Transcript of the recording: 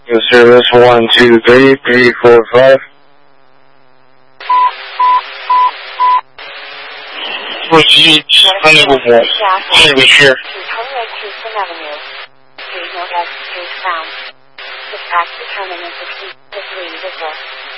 Service 1, 2, 3, 3, 4, 5. Proceed, unable to share. Please note as found. Dispatch determinant to 3 vessels.